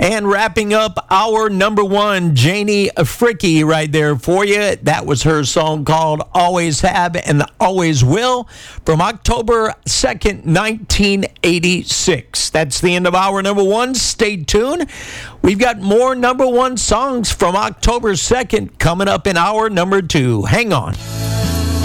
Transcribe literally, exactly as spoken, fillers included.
And wrapping up our number one, Janie Fricke right there for you. That was her song called Always Have and Always Will from October second, nineteen eighty-six. That's the end of our number one. Stay tuned. We've got more number one songs from October second coming up in our number two. Hang on.